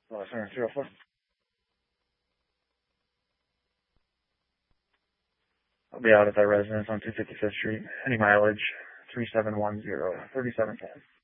04. I'll be out at that residence on 255th Street. Any mileage, 3710, 3710.